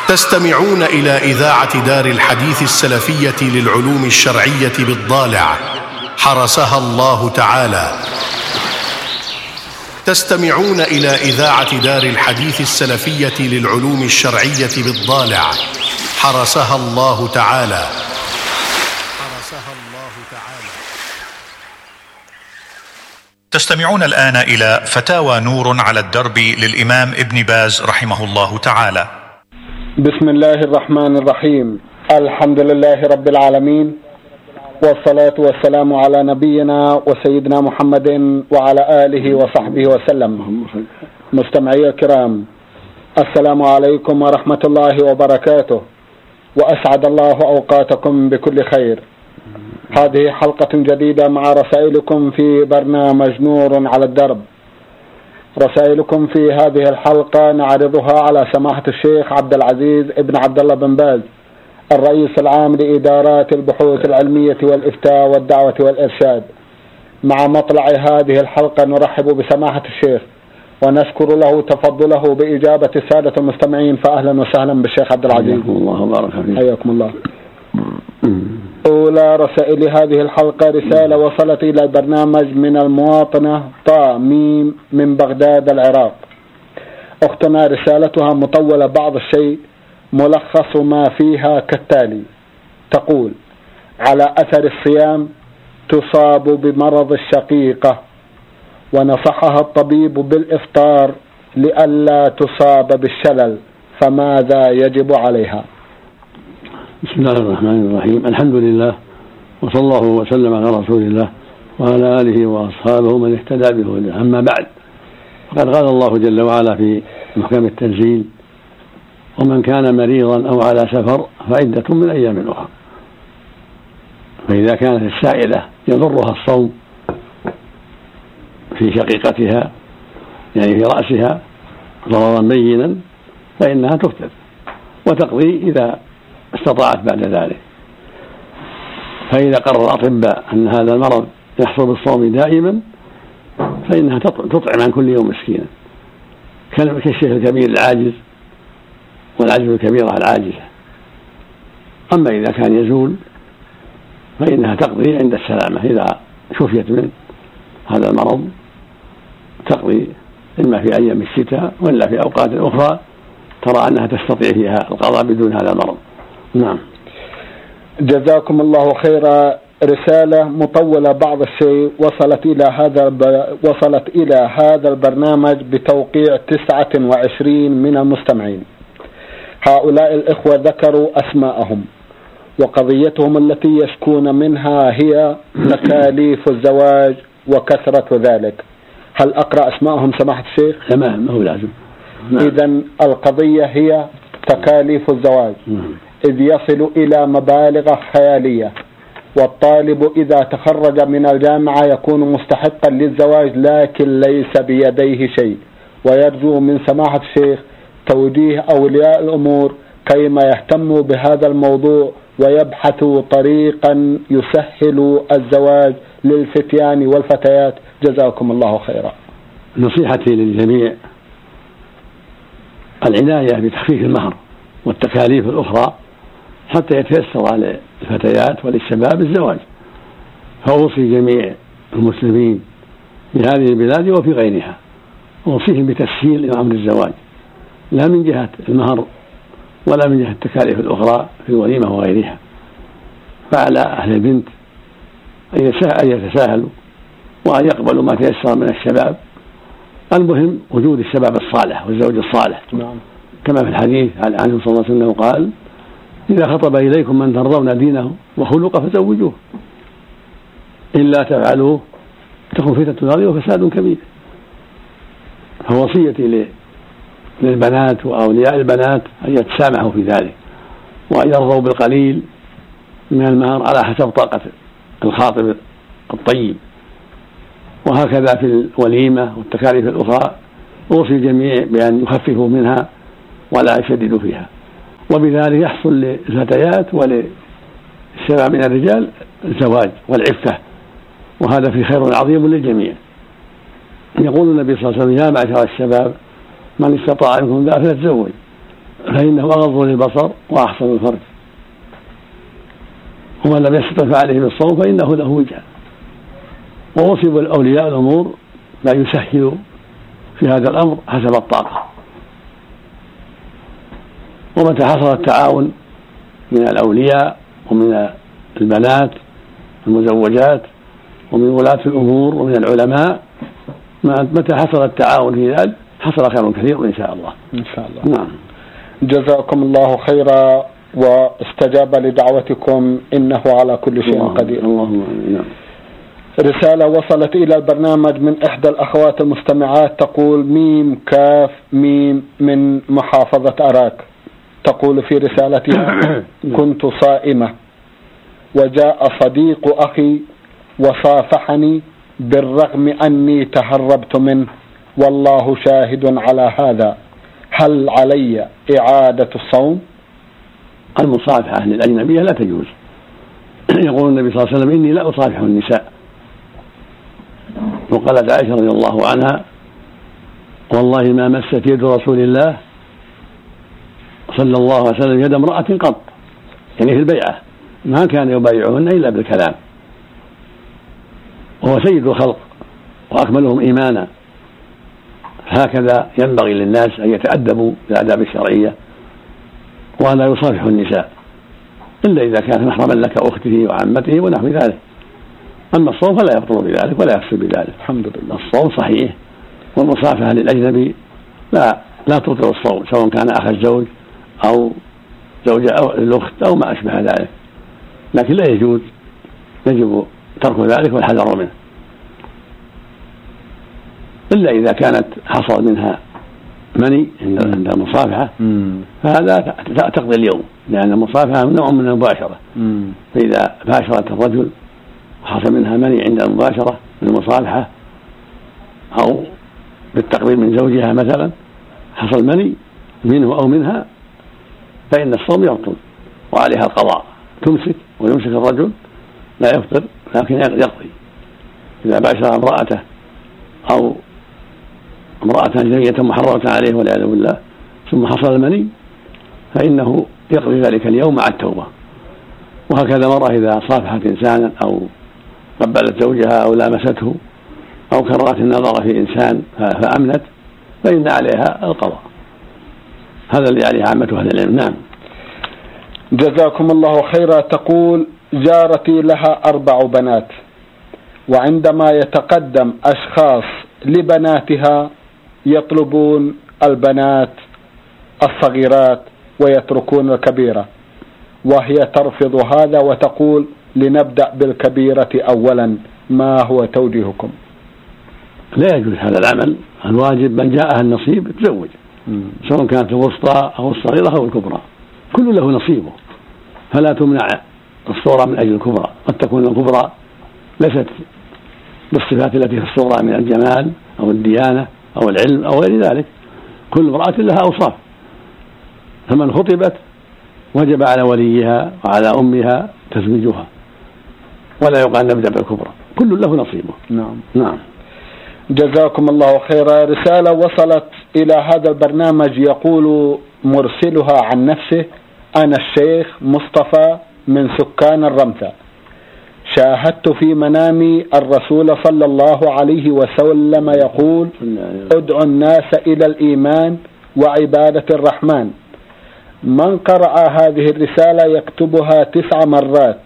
تستمعون إلى إذاعة دار الحديث السلفية للعلوم الشرعية بالضالع حرسها الله تعالى. تستمعون إلى إذاعة دار الحديث السلفية للعلوم الشرعية بالضالع حرسها الله تعالى. تستمعون الآن إلى فتاوى نور على الدرب للإمام ابن باز رحمه الله تعالى. بسم الله الرحمن الرحيم. الحمد لله رب العالمين، والصلاة والسلام على نبينا وسيدنا محمد وعلى آله وصحبه وسلم. مستمعي الكرام، السلام عليكم ورحمة الله وبركاته، وأسعد الله أوقاتكم بكل خير. هذه حلقة جديدة مع رسائلكم في برنامج نور على الدرب. رسائلكم في هذه الحلقة نعرضها على سماحة الشيخ عبد العزيز ابن عبد الله بن باز، الرئيس العام لإدارات البحوث العلمية والإفتاء والدعوة والإرشاد. مع مطلع هذه الحلقة نرحب بسماحة الشيخ ونشكر له تفضله بإجابة السادة المستمعين، فأهلا وسهلا بالشيخ عبد العزيز. حياكم الله وبارك فيك. حياكم الله. أولى رسائل هذه الحلقة رسالة وصلت إلى البرنامج من المواطنة طا ميم من بغداد العراق. أختنا رسالتها مطولة بعض الشيء، ملخص ما فيها كالتالي: تقول: على أثر الصيام تصاب بمرض الشقيقة، ونصحها الطبيب بالإفطار لئلا تصاب بالشلل، فماذا يجب عليها؟ بسم الله الرحمن الرحيم. الحمد لله، وصلى الله وسلم على رسول الله وعلى آله وأصحابه من اهتدى بهداه. أما بعد، فقد قال الله جل وعلا في محكم التنزيل: ومن كان مريضا أو على سفر فعدة من أيام أخرى. فإذا كانت السائلة يضرها الصوم في شقيقتها، يعني في رأسها ضررا بينا، فإنها تفطر وتقضي إذا استطاعت بعد ذلك. فإذا قرر الأطباء أن هذا المرض يحصل بالصوم دائما، فإنها تطعم عن كل يوم مسكينا، كالشيخ الكبير العاجز والعجز الكبيرة العاجزة. أما إذا كان يزول فإنها تقضي عند السلامة، إذا شفيت من هذا المرض تقضي إما في أيام الشتاء وإلا في أوقات أخرى ترى أنها تستطيع فيها القضاء بدون هذا المرض. نعم. جزاكم الله خيرا. رسالة مطولة بعض الشيء وصلت إلى هذا البرنامج بتوقيع 29 من المستمعين. هؤلاء الإخوة ذكروا أسماءهم، وقضيتهم التي يشكون منها هي تكاليف الزواج وكثرة ذلك. هل أقرأ أسماءهم سماحة الشيخ؟ تمام، هو لازم. إذن القضية هي تكاليف الزواج، إذ يصل إلى مبالغ خيالية، والطالب إذا تخرج من الجامعة يكون مستحقا للزواج لكن ليس بيديه شيء، ويرجو من سماحة الشيخ توجيه أولياء الأمور كيما يهتموا بهذا الموضوع ويبحثوا طريقا يسهل الزواج للفتيان والفتيات. جزاكم الله خيرا. نصيحتي للجميع العناية بتخفيف المهر والتكاليف الأخرى حتى يتيسر للفتيات وللشباب الزواج. فأوصي جميع المسلمين في هذه البلاد وفي غيرها، أوصيهم بتسهيل أمر الزواج، لا من جهة المهر ولا من جهة التكاليف الأخرى في الوليمة وغيرها. فعلى أهل البنت أن يتساهلوا وأن يقبلوا ما تيسر من الشباب. المهم وجود الشباب الصالح والزوج الصالح، كما في الحديث عنه صلى الله عليه وسلم قال: إذا خطب إليكم من ترضون دينه وخلقه فزوجوه، إلا تفعلوه تكن فتنة الأرض وفساد كبير. فوصيتي للبنات وأولياء البنات أن يتسامحوا في ذلك، وأن يرضوا بالقليل من المهر على حسب طاقة الخاطب الطيب. وهكذا في الوليمة والتكاليف الأخرى أوصي الجميع بأن يخففوا منها ولا يشددوا فيها، وبذلك يحصل للفتيات وللشباب من الرجال الزواج والعفة، وهذا في خير عظيم للجميع. يقول النبي صلى الله عليه وسلم: يا معشر الشباب من استطاع منكم الباءة فليتزوج، فإنه أغض للبصر وأحسن الفرج، ومن لم يستطع فعليه بالصوم فإنه له وجه. ووصف الأولياء الأمور ما يسهل في هذا الأمر حسب الطاقة. ومتى حصل التعاون من الأولياء ومن البنات المزوجات ومن ولاة الأمور ومن العلماء، متى حصل التعاون في ذلك حصل خير كثير إن شاء الله. إن شاء الله. نعم. جزاكم الله خيرا واستجاب لدعوتكم، إنه على كل شيء قدير. اللهم آمين. رسالة وصلت إلى البرنامج من إحدى الأخوات المستمعات، تقول ميم كاف ميم من محافظة أراك. تقول في رسالتها: كنت صائمة وجاء صديق أخي وصافحني بالرغم أني تهربت منه، والله شاهد على هذا، هل علي إعادة الصوم؟ المصافحة للأجنبية لا تجوز. يقول النبي صلى الله عليه وسلم: إني لا أصافح النساء. وقالت عائشة رضي الله عنها: والله ما مست يد رسول الله صلى الله عليه وسلم يد امرأة قط، يعني في البيعة ما كان يبايعهن إلا بالكلام، وهو سيد الخلق وأكملهم إيمانا. هكذا ينبغي للناس أن يتأدبوا بالآداب الشرعية وأن لا يصافحوا النساء إلا إذا كان محرما لك أخته وعمته ونحو ذلك. أما الصوم فلا يبطل بذلك ولا يفسد بذلك. الحمد لله. الصوم صحيح، والمصافحة للأجنبي لا تبطل الصوم، سواء كان أخ الزوج أو زوجة أو الأخت أو ما أشبه ذلك، لكن لا يجوز، يجب ترك ذلك والحذر منه، إلا إذا كانت حصل منها مني عند المصافحة، فهذا تقضي اليوم، لأن المصافحة نوع من المباشرة. فإذا باشرت الرجل وحصل منها مني عند المباشرة من المصافحة أو بالتقبيل من زوجها مثلا، حصل مني منه أو منها، فإن الصوم يبطل وعليها القضاء، تمسك ويمسك الرجل، لا يفطر لكن يقضي. إذا باشر امرأته أو امرأة أجنبية محرمة عليه والعياذ بالله ثم حصل المني فإنه يقضي ذلك اليوم مع التوبة. وهكذا مرة إذا صافحت إنسانا أو قبلت زوجها أو لامسته أو كررت النظر في إنسان فأمنت فإن عليها القضاء. هذا اللي عليه عامة أهل العلم. نعم. جزاكم الله خيرا. تقول: جارتي لها 4 بنات، وعندما يتقدم أشخاص لبناتها يطلبون البنات الصغيرات ويتركون الكبيرة، وهي ترفض هذا وتقول: لنبدأ بالكبيرة أولا، ما هو توجيهكم؟ لا يجوز هذا العمل. الواجب من جاءها النصيب تزوج، سواء كانت الوسطى أو الصغيرة أو الكبرى، كل له نصيبه، فلا تمنع الصورة من أجل الكبرى. قد تكون الكبرى ليست بالصفات التي في الصورة من الجمال أو الديانة أو العلم أو غير ذلك، كل امرأة لها أوصاف، فمن خطبت وجب على وليها وعلى أمها تزويجها، ولا يقال نبدأ بالكبرى، كل له نصيبه. نعم. جزاكم الله خيرا. رسالة وصلت إلى هذا البرنامج، يقول مرسلها عن نفسه: أنا الشيخ مصطفى من سكان الرمثة، شاهدت في منامي الرسول صلى الله عليه وسلم يقول: ادعو الناس إلى الإيمان وعبادة الرحمن. من قرأ هذه الرسالة يكتبها 9 مرات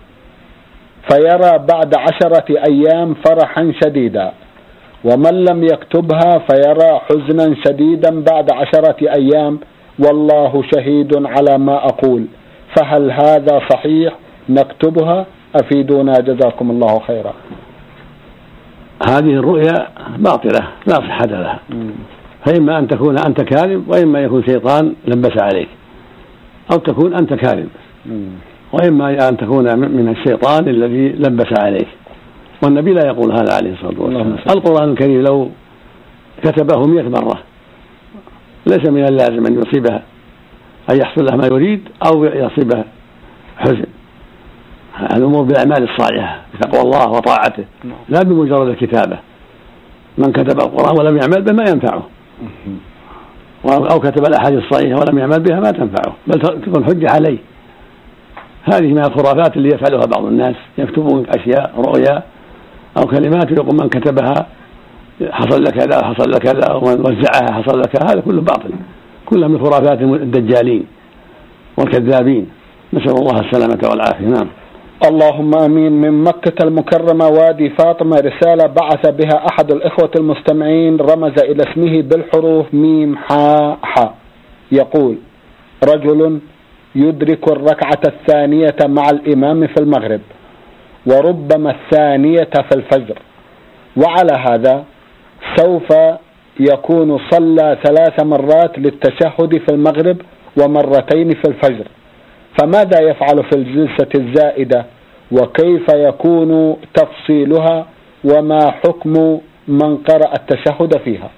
فيرى بعد 10 أيام فرحا شديدا، ومن لم يكتبها فيرى حزنا شديدا بعد 10 أيام، والله شهيد على ما أقول، فهل هذا صحيح؟ نكتبها، أفيدونا جزاكم الله خيرا. هذه الرؤيا باطلة لا صحة لها، فإما أن تكون أنت كاذب، وإما يكون شيطان لبس عليك، أو تكون أنت كاذب، وإما أن تكون من الشيطان الذي لبس عليك. والنبي لا يقول هذا عليه الصلاة والسلام. القرآن الكريم لو كتبه 100 مرة ليس من اللازم أن يصيبه أن يحصل له ما يريد أو يصيبه حزن. الأمور بالأعمال الصالحة بتقوى الله وطاعته، لا بمجرد الكتابة. من كتب القرآن ولم يعمل بما ينفعه، أو كتب الأحاديث الصحيحة ولم يعمل بها ما تنفعه، بل تكون حجة عليه. هذه من الخرافات اللي يفعلها بعض الناس، يكتبون أشياء رؤيا أو كلمات يقول من كتبها حصل لك كذا حصل لك كذا، ومن وزعها حصل لك، هذا كله باطل، كله من خرافات الدجالين والكذابين، نسأل الله السلامة والعافية. نعم. اللهم آمين. من مكة المكرمة وادي فاطمة رسالة بعث بها أحد الإخوة المستمعين، رمز إلى اسمه بالحروف ميم حاء حاء، يقول: رجل يدرك الركعة الثانية مع الإمام في المغرب وربما الثانية في الفجر، وعلى هذا سوف يكون صلى 3 مرات للتشهد في المغرب ومرتين في الفجر، فماذا يفعل في الجلسة الزائدة، وكيف يكون تفصيلها، وما حكم من قرأ التشهد فيها؟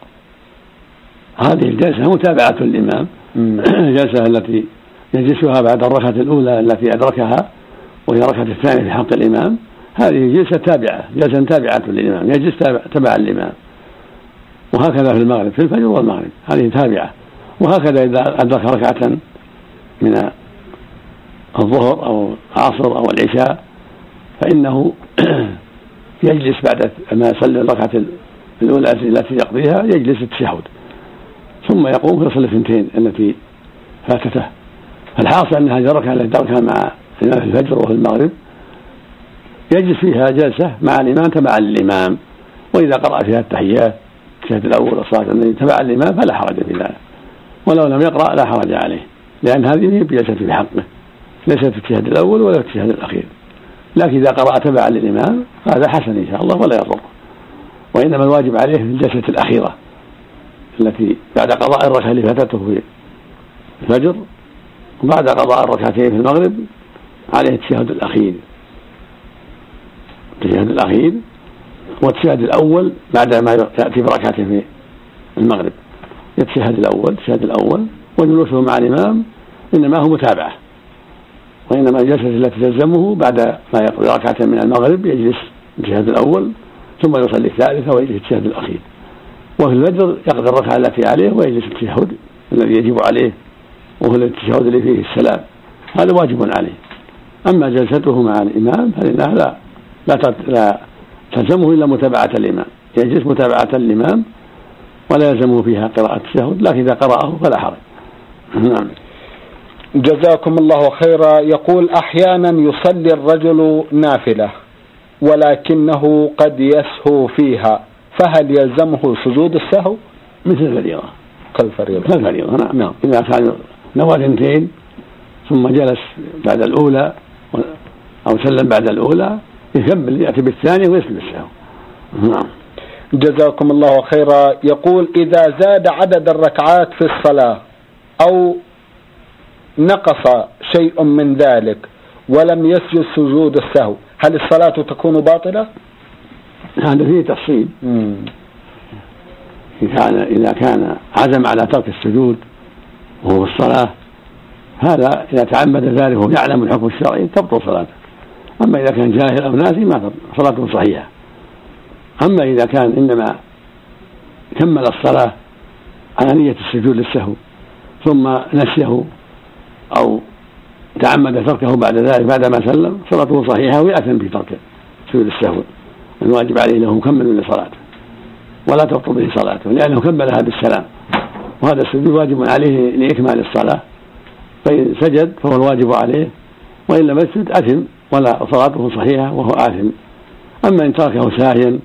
هذه الجلسة متابعة الإمام، الجلسة التي يجلسها بعد الركعة الأولى التي أدركها وهي الركعة الثانية في حق الإمام، هذه جلسة تابعة، جلسة تابعة للإمام، يجلس تبع الإمام. وهكذا في المغرب في الفجر والمغرب هذه تابعة. وهكذا إذا أدرك ركعة من الظهر أو العصر أو العشاء فإنه يجلس بعد ما يصلي الركعة الأولى التي يقضيها، يجلس التشهد ثم يقوم فيصلي الثنتين التي فاتته. فالحاصل أن هذه الركعة التي تركها مع الإمام في الفجر وفي المغرب يجلس فيها جلسة مع الإمام تبعا للإمام، وإذا قرأ فيها التحيات التشهد الأول والصلاة التي تبعا للإمام فلا حرج في ذلك، ولو لم يقرأ لا حرج عليه، لأن هذه هي جلسة في حقه، ليست التشهد الأول ولا التشهد الأخير. لكن إذا قرأ تبعا للإمام هذا حسن إن شاء الله ولا يضر، وإنما الواجب عليه في الجلسة الأخيرة التي بعد قضاء الركعة اللي فاتته في الفجر وبعد قضاء الركعتين في المغرب عليه التشهد الأخير. التشهد الأخير والتشهد الأول بعد ما يأتي بركعته في المغرب، التشهد الأول وجلوسه مع الإمام إنما هو متابعة، وإنما الجلسة التي تلزمه بعد ما يقضي ركعة من المغرب يجلس التشهد الأول ثم يصلي الثالثة ويجلس التشهد الأخير. وفي الفجر يقضي الركعة التي عليه ويجلس التشهد الذي يجب عليه وهو التشهد اللي فيه السلام، هذا واجب عليه. أما جلسته مع الإمام فإنها لا تلزمه إلا متابعة الإمام، يجلس متابعة الإمام ولا يلزمه فيها قراءة التشهد، لكن إذا قرأه فلا حرج. نعم. جزاكم الله خيرا. يقول: أحيانا يصلي الرجل نافلة ولكنه قد يسهو فيها، فهل يلزمه سجود السهو؟ مثل الفريضة، كالفريضة. نعم. إذا كان نوى 2 ثم جلس بعد الأولى أو سلم بعد الأولى يكمل يأتي بالثانية ويسجد السهو. نعم. جزاكم الله خيرا. يقول: إذا زاد عدد الركعات في الصلاة أو نقص شيء من ذلك ولم يسجد سجود السهو، هل الصلاة تكون باطلة؟ هذا فيه تفصيل. إذا كان عزم على ترك السجود وهو في الصلاة، هذا إذا تعمد ذلك وهو يعلم الحكم الشرعي تبطل صلاته. أما إذا كان جاهل أو ناسي ما صلاته صحيحة. أما إذا كان إنما كمل الصلاة على نية السجود للسهو ثم نسيه أو تعمد تركه بعد ذلك بعد ما سلم، صلاته صحيحة ويأثم بترك سجود السهو، الواجب عليه له مكمل لصلاته ولا تبطل به صلاته لأنه كملها بالسلام، وهذا السجود واجب عليه لإكمال الصلاة، فإن سجد فهو الواجب عليه، وإن لم يسجد أثم ولا صلاته صحيحة وهو آثم. أما إن تركه ساهيا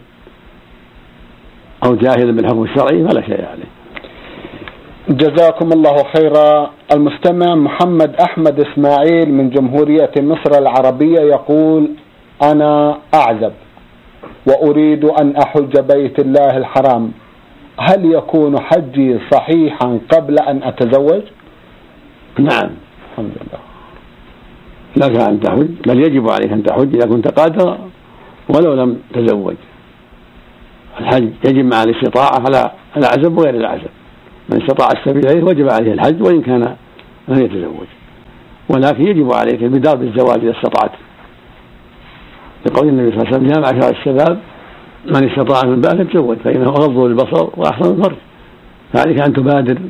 أو جاهلا بالحكم الشرعي فلا شيء عليه. جزاكم الله خيرا. المستمع محمد أحمد إسماعيل من جمهورية مصر العربية يقول: أنا أعزب وأريد أن أحج بيت الله الحرام، هل يكون حجي صحيحا قبل أن أتزوج؟ نعم، الحمد لله، لك أن تحج، بل يجب عليك أن تحج إذا كنت قادر ولو لم تزوج. الحج يجب مع الاستطاعة على العزب وغير العزب، من استطاع السبيل إليه وجب عليه الحج وإن كان لم يتزوج، ولكن يجب عليك البدار بالزواج إذا استطعت، لقول النبي صلى الله عليه وسلم: يا معشر الشباب من استطاع من بعد يتزوج فإنه أغض للبصر وأحسن الفرج. فعليك أن تبادر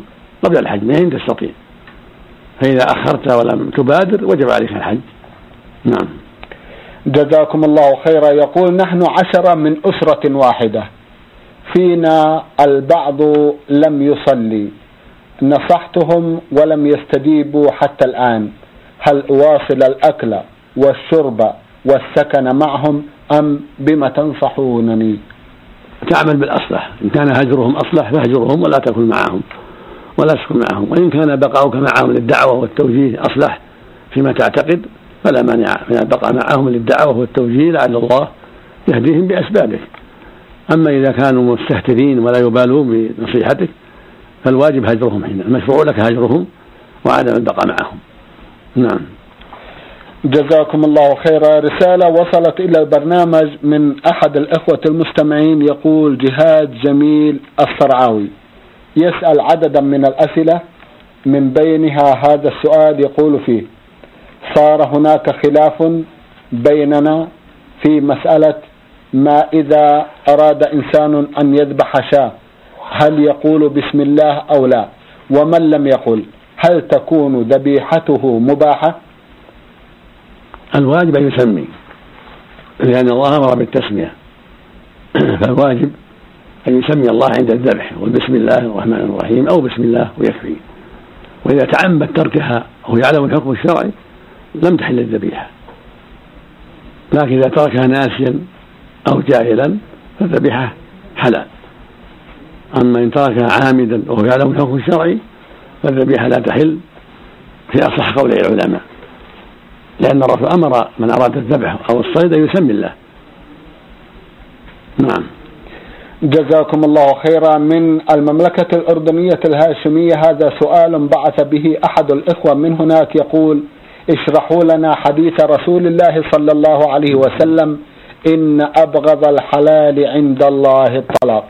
قبل الحج من حين تستطيع، فإذا أخرت ولم تبادر وجب عليك الحج. نعم. جزاكم الله خيرا. يقول: نحن 10 من أسرة واحدة، فينا البعض لم يصلي، نصحتهم ولم يستجيبوا حتى الآن، هل أواصل الأكل والشرب والسكن معهم أم بما تنصحونني؟ تعمل بالأصلح، إن كان هجرهم أصلح فهجرهم ولا تكن معهم ولا تسكن معهم، وإن كان بقاؤك معهم للدعوة والتوجيه أصلح فيما تعتقد فلا مانع من البقاء معهم للدعوة والتوجيه لعل الله يهديهم بأسبابه. أما إذا كانوا مستهترين ولا يبالون بنصيحتك فالواجب هجرهم، حين المشروع لك هجرهم وعدم البقاء معهم. نعم. جزاكم الله خيرا. رسالة وصلت إلى البرنامج من أحد الإخوة المستمعين، يقول: جهاد جميل الصرعاوي، يسأل عددا من الأسئلة، من بينها هذا السؤال يقول فيه: صار هناك خلاف بيننا في مسألة ما إذا أراد إنسان أن يذبح شاة هل يقول بسم الله أو لا، ومن لم يقل هل تكون ذبيحته مباحة؟ الواجب أن يسمي، لأن الله أمر بالتسمية، فالواجب أن يسمي الله عند الذبح، وبسم الله الرحمن الرحيم أو بسم الله ويكفي. وإذا تعمد تركها وهو يعلم الحكم الشرعي لم تحل الذبيحة، لكن إذا تركها ناسيا أو جاهلا فالذبيحة حلال. أما إن تركها عامدا وهو يعلم الحكم الشرعي فالذبيحة لا تحل في أصح قولي العلماء، لأن الرسول أمر من أراد الذبح أو الصيد أن يسمي الله. نعم. جزاكم الله خيرا. من المملكة الأردنية الهاشمية هذا سؤال بعث به أحد الإخوة من هناك، يقول: اشرحوا لنا حديث رسول الله صلى الله عليه وسلم: إن أبغض الحلال عند الله الطلاق.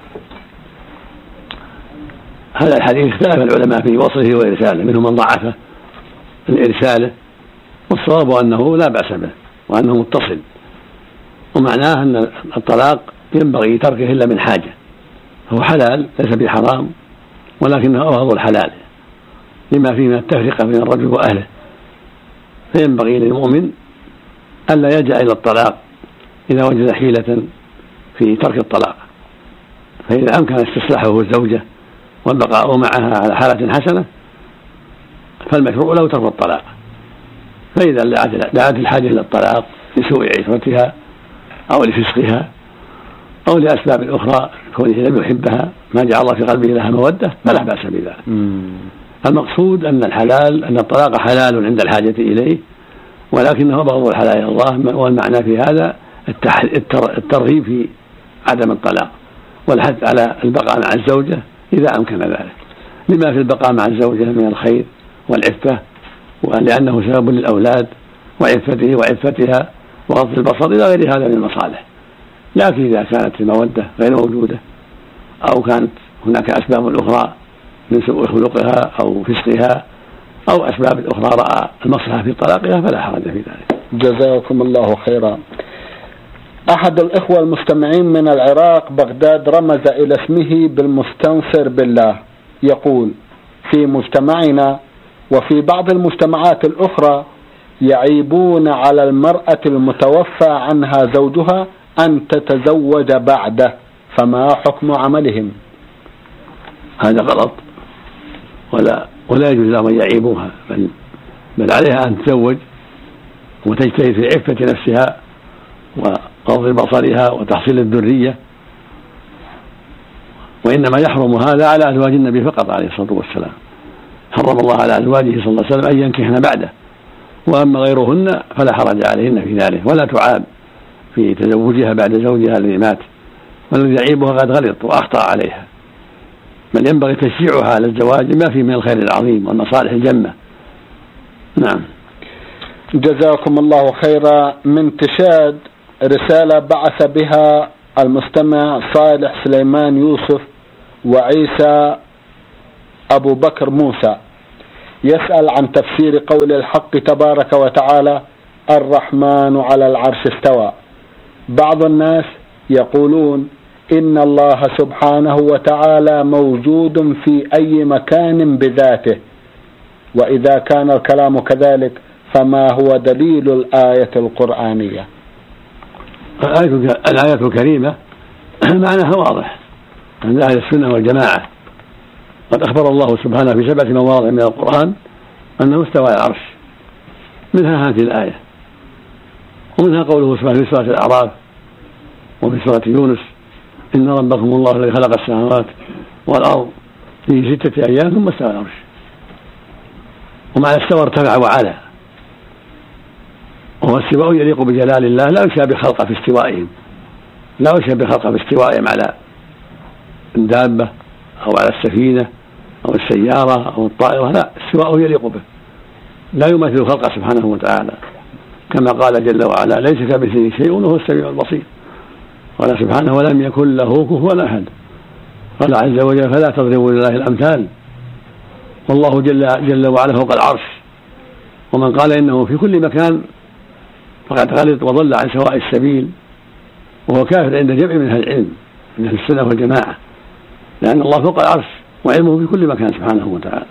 هذا الحديث اختلف العلماء في وصله وإرساله، منهم من ضعفه الإرساله، والصواب أنه لا بأس به وأنه متصل، ومعناه أن الطلاق ينبغي تركه إلا من حاجة، هو حلال ليس بحرام ولكنه أبغض الحلال لما فيه من التفرقة بين الرجل وأهله، فينبغي للمؤمن ألا يلجأ إلى الطلاق إذا وجد حيلة في ترك الطلاق، فإذا أمكن استصلاحه الزوجة والبقاء معها على حالة حسنة فالمشروع له ترك الطلاق. فإذا دعت الحاجة إلى الطلاق لسوء عشرتها أو لفسقها أو لأسباب أخرى كونه لم يحبها ما جعل الله في قلبه لها مودة فلا بأس بذلك. المقصود أن الطلاق حلال عند الحاجة إليه، ولكنه أبغض الحلال إلى الله، والمعنى في هذا الترغيب في عدم الطلاق والحث على البقاء مع الزوجة إذا أمكن ذلك، لما في البقاء مع الزوجة من الخير والعفة، ولأنه سبب للأولاد وعفته وعفتها وغض البصر إلى غير هذا من المصالح. لكن إذا كانت المودة غير موجودة أو كانت هناك أسباب أخرى من سوء خلقها أو فسقها أو أسباب أخرى رأى المصلحة في طلاقها فلا حرج في ذلك. جزاكم الله خيرا. أحد الإخوة المستمعين من العراق بغداد رمز إلى اسمه بالمستنصر بالله، يقول: في مجتمعنا وفي بعض المجتمعات الأخرى يعيبون على المرأة المتوفى عنها زوجها أن تتزوج بعده، فما حكم عملهم؟ هذا غلط، ولا يجوز لهم أن يعيبوها، بل عليها أن تتزوج وتجتهد في عفة نفسها وغض بصرها وتحصيل الذرية، وإنما يحرم هذا على أزواج النبي فقط عليه الصلاة والسلام، حرم الله على أزواجه صلى الله عليه وسلم أن ينكحن بعده، وأما غيرهن فلا حرج عليهن في ذلك، ولا تعاب في تزوجها بعد زوجها الذي مات، والذي يعيبها قد غلط وأخطأ عليها، بل ينبغي تشجيعها على الزواج ما فيه من الخير العظيم والمصالح الجمة. نعم. جزاكم الله خيرا. من تشاد رسالة بعث بها المستمع صالح سليمان يوسف وعيسى أبو بكر موسى، يسأل عن تفسير قول الحق تبارك وتعالى: الرحمن على العرش استوى. بعض الناس يقولون إن الله سبحانه وتعالى موجود في أي مكان بذاته، وإذا كان الكلام كذلك فما هو دليل الآية القرآنية؟ الآية الكريمة معناها واضح عند أهل السنة والجماعة. قد أخبر الله سبحانه في 7 مواضع من القرآن أنه استوى على العرش، منها هذه الآية، ومنها قوله سبحانه في سورة الأعراف وفي سورة يونس: إن ربكم الله الذي خلق السماوات والأرض في 6 أيام ثم استوى على العرش. ومعنى استوى ارتفع وعلى، وهو استواء يليق بجلال الله، لا يشابه خلقه في استوائهم، لا يشابه خلقه في استوائهم على الدابة أو على السفينة أو السيارة أو الطائرة، لا، استواءه يليق به، لا يماثل خلقه سبحانه وتعالى، كما قال جل وعلا: ليس كمثله شيء وهو السميع البصير. قال سبحانه: ولم يكن له كفوا أحد. قال عز وجل: فلا تضربوا لله الأمثال، والله جل وعلا فوق العرش. ومن قال إنه في كل مكان فقد غلط وضل عن سواء السبيل، وهو كافر عند جمع من أهل العلم من أهل السنة والجماعة، لأن الله فوق العرش وعلمه في كل مكان سبحانه وتعالى.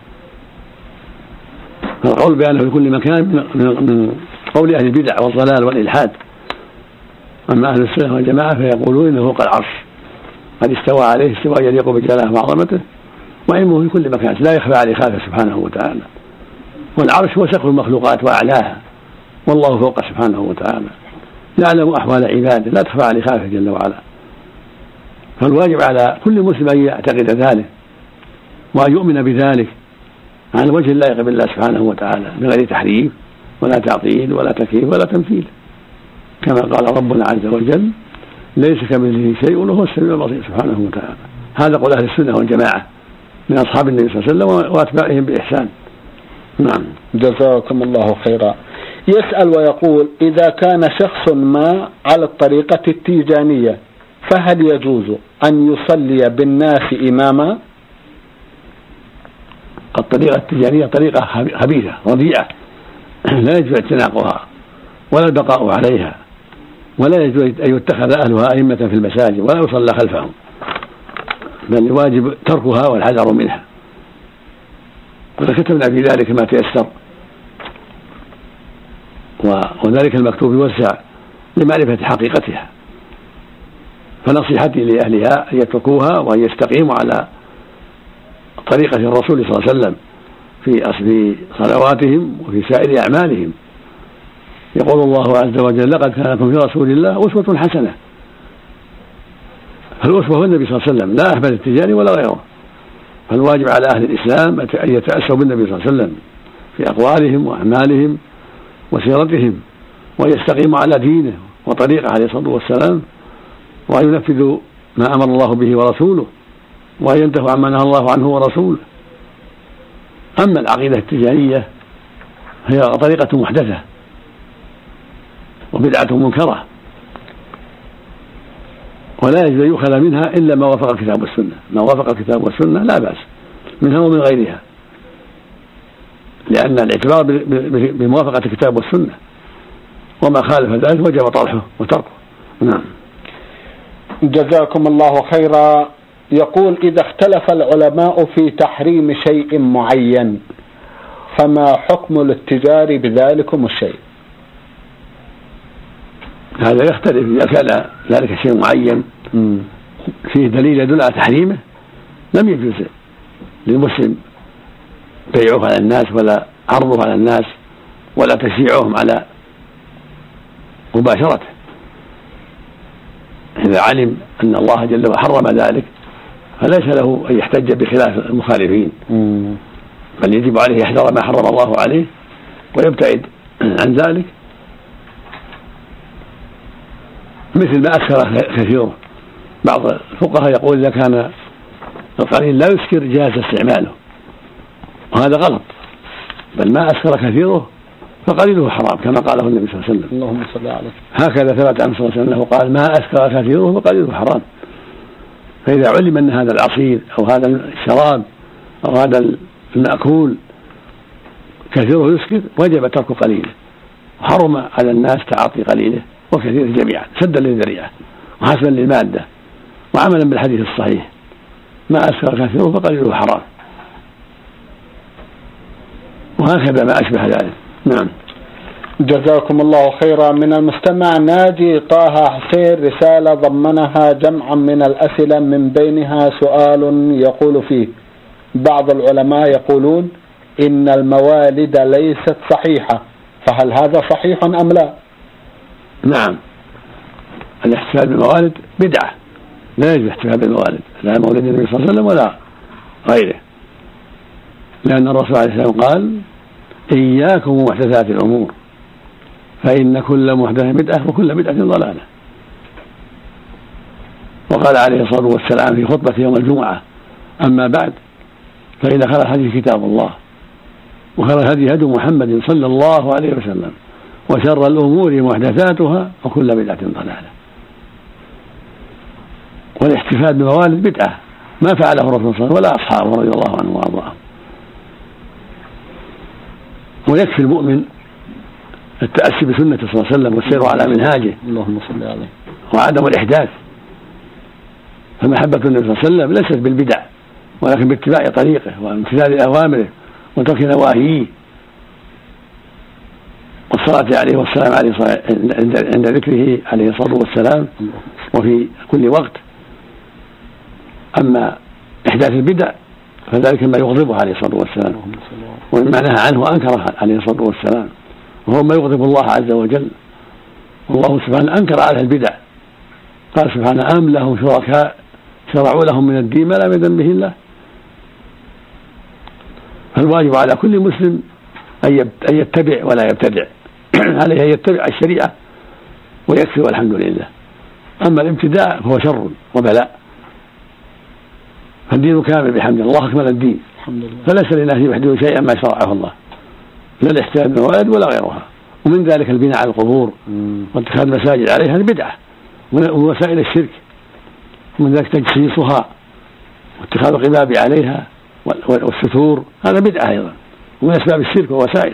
فالقول بأنه في كل مكان من قول أهل البدع والضلال والإلحاد. أما أهل السنة والجماعة فيقولون إنه فوق العرش قد استوى عليه استواء يليق بجلاله وعظمته، وعلمه في كل مكان لا يخفى عليه خافه سبحانه وتعالى. والعرش هو سقف المخلوقات وأعلاها، والله فوق سبحانه وتعالى يعلم أحوال عباده لا تخفى عليه خافه جل وعلا. فالواجب على كل مسلم أن يعتقد ذلك وأن يؤمن بذلك على الوجه اللائق بالله سبحانه وتعالى، بغير تحريف ولا تعطيل ولا تكييف ولا تمثيل، كما قال ربنا عز وجل: ليس كمثله شيء وهو السميع البصير سبحانه وتعالى. هذا قول أهل السنة والجماعة من أصحاب النبي صلى الله عليه وسلم وأتباعهم بإحسان. نعم. جزاكم الله خيرا. يسأل ويقول: إذا كان شخص ما على الطريقة التيجانية فهل يجوز أن يصلي بالناس إماما؟ الطريقة التيجانية طريقة خبيثة رضيعة، لا يجوز اعتناقها ولا البقاء عليها، ولا يجوز أن يتخذ أهلها أئمة في المساجد ولا يصلى خلفهم، بل الواجب تركها والحذر منها. وكتبنا في ذلك ما تيسر، وذلك المكتوب يوسع لمعرفة حقيقتها. فنصيحتي لأهلها أن يتركوها وأن يستقيموا على طريقة الرسول صلى الله عليه وسلم في صلواتهم وفي سائر أعمالهم. يقول الله عز وجل: لقد كان لكم في رسول الله أسوة حسنة. فالأسوة هو النبي صلى الله عليه وسلم، لا أحمد التجاني ولا غيره. فالواجب على أهل الإسلام أن يتأسوا بالنبي صلى الله عليه وسلم في أقوالهم وأعمالهم وسيرتهم، وأن يستقيموا على دينه وطريقه عليه الصلاة والسلام، وأن ينفذوا ما أمر الله به ورسوله، وأن ينتهوا عما نهى الله عنه ورسوله. أما العقيدة التجانية هي طريقة محدثة وبدعة منكرة، ولا يجوز يؤخذ منها إلا ما وافق الكتاب والسنة. ما وافق الكتاب والسنة لا بأس منها ومن غيرها، لأن الاعتبار بموافقة الكتاب والسنة، وما خالف ذلك وجب طرحه وتركه. نعم. جزاكم الله خيرا. يقول: إذا اختلف العلماء في تحريم شيء معين فما حكم الاتجار بذلكم الشيء؟ هذا يختلف. إذا كان ذلك شيء معين فيه دليل يدل على تحريمه لم يجوز للمسلم بيعه على الناس ولا عرضه على الناس ولا تشجيعهم على مباشرته. إذا علم أن الله جل وعلا حرم ذلك فليس له أن يحتج بخلاف المخالفين، بل يجب عليه يحذر ما حرم الله عليه ويبتعد عن ذلك، مثل ما أسكر كثيره. بعض الفقهاء يقول: إذا كان القليل لا يسكر جاز استعماله، وهذا غلط، بل ما أسكر كثيره فقليله حرام، كما قاله النبي صلى الله عليه وسلم. اللهم صل عليه. هكذا ثبت عنه صلى الله عليه وسلم قال: ما أسكر كثيره فقليله حرام. فإذا علم أن هذا العصير أو هذا الشراب أو هذا المأكول كثيره يسكر وجب ترك قليله، وحرم على الناس تعاطي قليله وكثيره جميعا سدا للذريعة وحسبا للمادة. وعملا بالحديث الصحيح: ما أسكر كثيره فقليله حرام، وهكذا ما أشبه ذلك. نعم. جزاكم الله خيرا. من المستمع ناجي طه حسين رسالة ضمنها جمعا من الأسئلة، من بينها سؤال يقول فيه: بعض العلماء يقولون إن الموالد ليست صحيحة، فهل هذا صحيح أم لا؟ نعم، الاحتفال بالموالد بدعة، لا يجب الاحتفال بالموالد، لا مولد النبي صلى الله عليه وسلم ولا غيره، لأن الرسول عليه السلام قال: إياكم ومحدثات الأمور فإن كل محدثة بدعة وكل بدعة ضلالة. وقال عليه الصلاة والسلام في خطبة يوم الجمعة: أما بعد، فإن خير الحديث كتاب الله، وخير الهدي هدي محمد صلى الله عليه وسلم، وشر الأمور محدثاتها وكل بدعة ضلالة. والاحتفال بموالد بدعة ما فعله الرسول صلى الله عليه وسلم ولا أصحابه رضي الله عنهم وأرضاهم. ويكفي المؤمن التأسي بسنة صلى الله عليه وسلم والسير على منهاجه، اللهم صل عليه، وعدم الإحداث. فمحبة النبي صلى الله عليه وسلم ليست بالبدع، ولكن باتباع طريقه وامتثال أوامره وترك نواهيه، والصلاة عليه والسلام عليه عند ذكره عليه الصلاة والسلام وفي كل وقت. أما إحداث البدع فذلك ما يغضبه عليه الصلاة والسلام، ومما نهى عنه أنكره عليه الصلاة والسلام، وهو ما يغضب الله عز وجل. والله سبحانه أنكر على البدع، قال سبحانه: أم لهم شركاء شرعوا لهم من الدين ما لم يأذن به الله. فالواجب على كل مسلم أن يتبع ولا يبتدع، عليه أن يتبع الشريعة ويكفي والحمد لله. أما الابتداع فهو شر وبلاء، فالدين كامل بحمد الله، أكمل الدين، فليس للناس يحدث شيئا ما شرعه الله، لا الاحتفال بالموالد ولا غيرها. ومن ذلك البناء على القبور واتخاذ مساجد عليها البدعة ووسائل الشرك، ومن ذلك تجسيسها واتخاذ القباب عليها والستور، هذا بدعة أيضا ومن أسباب الشرك ووسائله.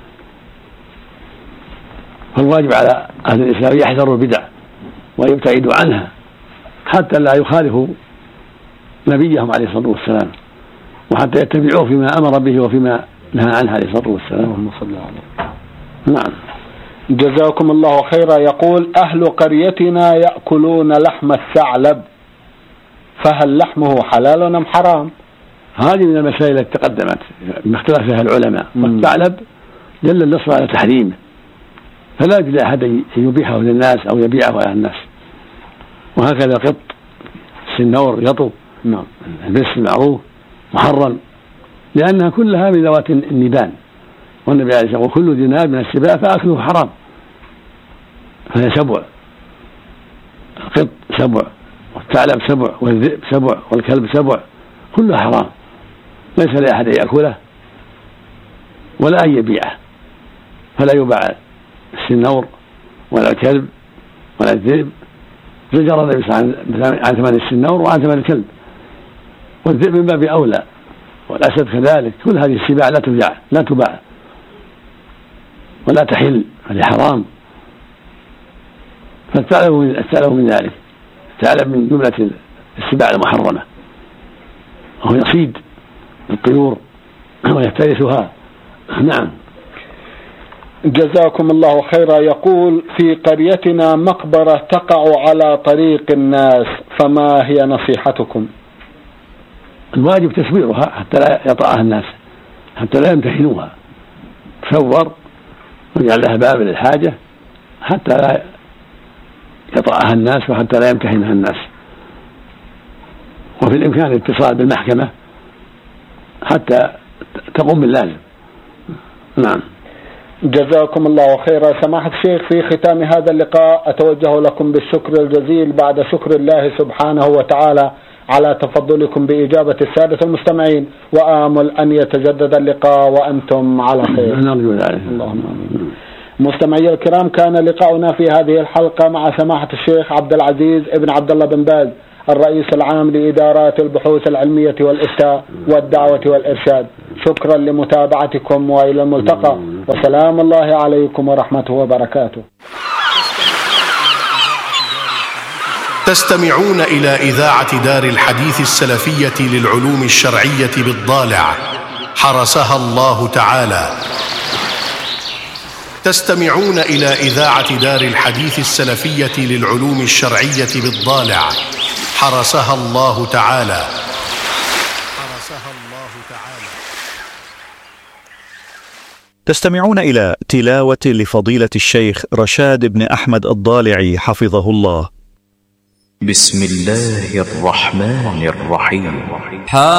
فالواجب على أهل الإسلام يحذروا البدع ويبتعدوا عنها حتى لا يخالفوا نبيهم عليه الصلاة والسلام، وحتى يتبعوه فيما أمر به وفيما نهى عنه عليه الصلاة والسلام. اللهم صل عليه. نعم. جزاكم الله خيرا. يقول: أهل قريتنا يأكلون لحم الثعلب، فهل لحمه حلال أم حرام؟ هذه من المسائل التي تقدمت ما اختلف فيها العلماء. والثعلب دل النص على تحريمه، فلا يجوز لأحد أن يبيحه للناس أو يبيعه على الناس. وهكذا القط، السنور، يطو، البس المعروف محرم، لأنها كلها من ذوات النبان، والنبي عليه الصلاة والسلام: وكل ذي ناب من السباع فأكله حرام. فهي سبع، القط سبع، والثعلب سبع، والذئب سبع، والكلب سبع، كلها حرام، ليس لأحد أن يأكله ولا أن يبيعه. فلا يباع السنور ولا الكلب ولا الذئب. زجر النبي صلى الله عليه وسلم عن ثمن السنور وعن ثمن الكلب، والذئب من باب أولى، والأسد كذلك. كل هذه السباع لا تباع ولا تحل، هذه حرام. فالثعلب من ذلك، الثعلب من جملة السباع المحرمة، وهو يصيد الطيور ويفترسها. نعم. جزاكم الله خيرا. يقول: في قريتنا مقبرة تقع على طريق الناس، فما هي نصيحتكم؟ الواجب تسويرها حتى لا يطأها الناس، حتى لا يمتهنوها، تصور ويجعل لها باب للحاجة حتى لا يطأها الناس وحتى لا يمتهنها الناس. وفي الإمكان الاتصال بالمحكمة حتى تقوم باللازم. نعم. جزاكم الله خيرا. سماحة الشيخ، في ختام هذا اللقاء أتوجه لكم بالشكر الجزيل بعد شكر الله سبحانه وتعالى على تفضلكم بإجابة السادة المستمعين، وآمل أن يتجدد اللقاء وأنتم على خير. نرجو ذلك. اللهم آمين. مستمعي الكرام، كان لقاؤنا في هذه الحلقة مع سماحة الشيخ عبد العزيز ابن عبد الله بن باز، الرئيس العام لإدارات البحوث العلمية والإفتاء والدعوة والإرشاد. شكرا لمتابعتكم، وإلى الملتقى، وسلام الله عليكم ورحمته وبركاته. تستمعون إلى إذاعة دار الحديث السلفية للعلوم الشرعية بالضالع، حرسها الله تعالى. تستمعون إلى إذاعة دار الحديث السلفية للعلوم الشرعية بالضالع، حرسها الله تعالى. تستمعون إلى تلاوة لفضيلة الشيخ رشاد بن أحمد الضالعي حفظه الله. بسم الله الرحمن الرحيم.